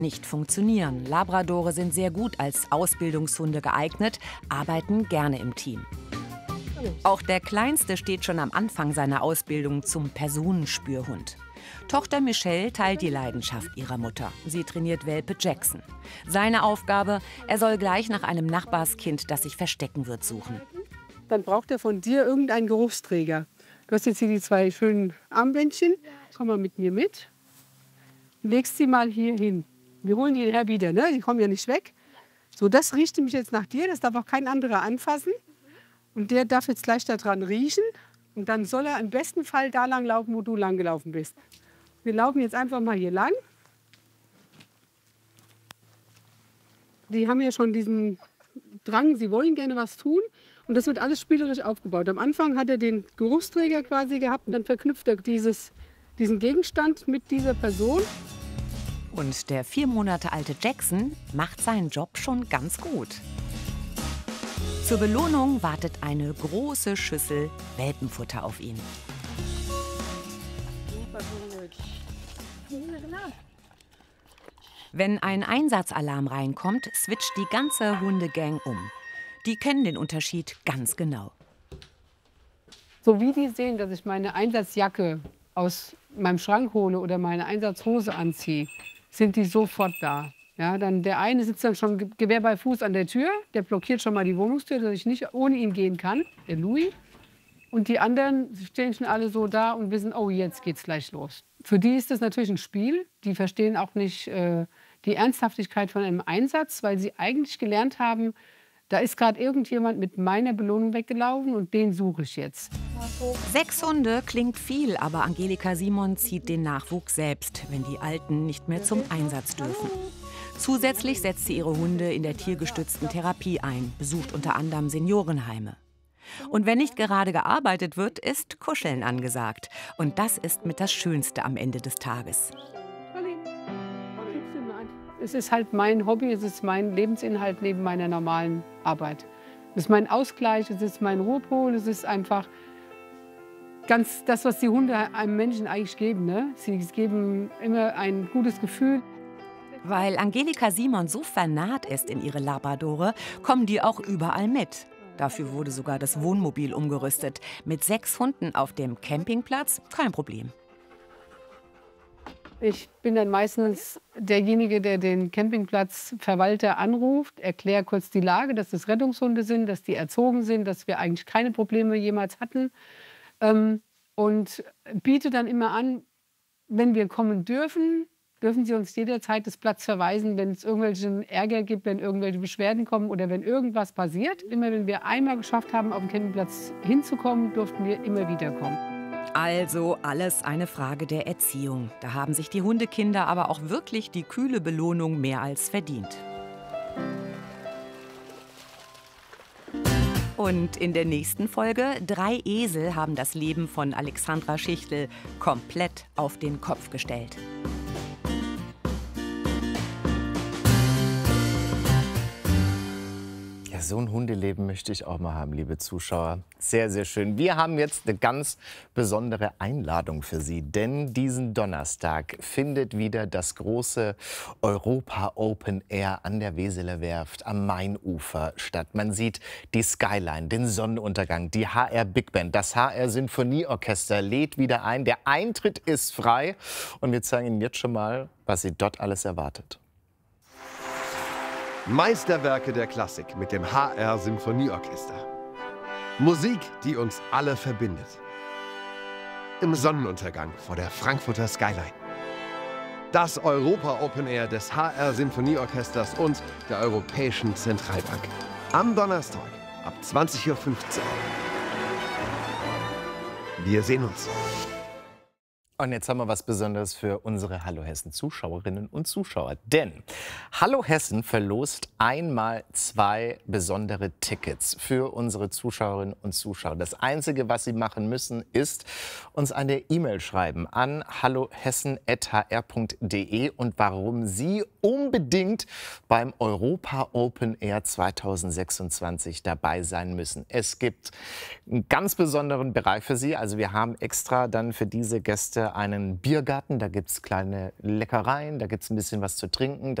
nicht funktionieren. Labradore sind sehr gut als Ausbildungshunde geeignet, arbeiten gerne im Team. Auch der Kleinste steht schon am Anfang seiner Ausbildung zum Personenspürhund. Tochter Michelle teilt die Leidenschaft ihrer Mutter. Sie trainiert Welpe Jackson. Seine Aufgabe, er soll gleich nach einem Nachbarskind, das sich verstecken wird, suchen. Dann braucht er von dir irgendeinen Geruchsträger. Du hast jetzt hier die 2 schönen Armbändchen. Komm mal mit mir mit. Legst sie mal hier hin. Wir holen die nachher wieder, ne? Die kommen ja nicht weg. So, das riecht nämlich jetzt nach dir. Das darf auch kein anderer anfassen. Und der darf jetzt gleich daran riechen. Und dann soll er im besten Fall da lang laufen, wo du lang gelaufen bist. Wir laufen jetzt einfach mal hier lang. Die haben ja schon diesen Drang, sie wollen gerne was tun. Und das wird alles spielerisch aufgebaut. Am Anfang hat er den Geruchsträger quasi gehabt. Und dann verknüpft er diesen Gegenstand mit dieser Person. Und der 4 Monate alte Jackson macht seinen Job schon ganz gut. Zur Belohnung wartet eine große Schüssel Welpenfutter auf ihn. Wenn ein Einsatzalarm reinkommt, switcht die ganze Hundegang um. Die kennen den Unterschied ganz genau. So wie die sehen, dass ich meine Einsatzjacke aus meinem Schrank hole oder meine Einsatzhose anziehe, sind die sofort da. Ja, dann der eine sitzt dann schon Gewehr bei Fuß an der Tür, der blockiert schon mal die Wohnungstür, dass ich nicht ohne ihn gehen kann, der Louis. Und die anderen stehen schon alle so da und wissen, oh, jetzt geht's gleich los. Für die ist das natürlich ein Spiel. Die verstehen auch nicht die Ernsthaftigkeit von einem Einsatz, weil sie eigentlich gelernt haben, da ist gerade irgendjemand mit meiner Belohnung weggelaufen und den suche ich jetzt. 6 Hunde klingt viel, aber Angelika Simon zieht den Nachwuchs selbst, wenn die Alten nicht mehr zum Einsatz dürfen. Zusätzlich setzt sie ihre Hunde in der tiergestützten Therapie ein, besucht unter anderem Seniorenheime. Und wenn nicht gerade gearbeitet wird, ist Kuscheln angesagt. Und das ist mit das Schönste am Ende des Tages. Es ist halt mein Hobby, es ist mein Lebensinhalt neben meiner normalen Arbeit. Es ist mein Ausgleich, es ist mein Ruhepol, es ist einfach ganz das, was die Hunde einem Menschen eigentlich geben. Ne? Sie geben immer ein gutes Gefühl. Weil Angelika Simon so vernarrt ist in ihre Labradore, kommen die auch überall mit. Dafür wurde sogar das Wohnmobil umgerüstet. Mit 6 Hunden auf dem Campingplatz, kein Problem. Ich bin dann meistens derjenige, der den Campingplatzverwalter anruft, erkläre kurz die Lage, dass das Rettungshunde sind, dass die erzogen sind, dass wir eigentlich keine Probleme jemals hatten. Und biete dann immer an, wenn wir kommen dürfen, dürfen Sie uns jederzeit das Platz verweisen, wenn es irgendwelchen Ärger gibt, wenn irgendwelche Beschwerden kommen oder wenn irgendwas passiert. Immer wenn wir einmal geschafft haben, auf den Campingplatz hinzukommen, durften wir immer wieder kommen. Also alles eine Frage der Erziehung. Da haben sich die Hundekinder aber auch wirklich die kühle Belohnung mehr als verdient. Und in der nächsten Folge, 3 Esel haben das Leben von Alexandra Schichtel komplett auf den Kopf gestellt. So ein Hundeleben möchte ich auch mal haben, liebe Zuschauer. Sehr, sehr schön. Wir haben jetzt eine ganz besondere Einladung für Sie, denn diesen Donnerstag findet wieder das große Europa Open Air an der Weseler Werft am Mainufer statt. Man sieht die Skyline, den Sonnenuntergang, die HR Big Band, das HR Sinfonieorchester lädt wieder ein. Der Eintritt ist frei und wir zeigen Ihnen jetzt schon mal, was Sie dort alles erwartet. Meisterwerke der Klassik mit dem HR Symphonieorchester. Musik, die uns alle verbindet. Im Sonnenuntergang vor der Frankfurter Skyline. Das Europa Open Air des HR Symphonieorchesters und der Europäischen Zentralbank. Am Donnerstag ab 20:15 Uhr. Wir sehen uns. Und jetzt haben wir was Besonderes für unsere Hallo Hessen-Zuschauerinnen und Zuschauer. Denn Hallo Hessen verlost einmal 2 besondere Tickets für unsere Zuschauerinnen und Zuschauer. Das Einzige, was Sie machen müssen, ist uns eine E-Mail schreiben an hallohessen@hr.de und warum Sie unbedingt beim Europa Open Air 2026 dabei sein müssen. Es gibt einen ganz besonderen Bereich für Sie. Also wir haben extra dann für diese Gäste einen Biergarten, da gibt es kleine Leckereien, da gibt es ein bisschen was zu trinken.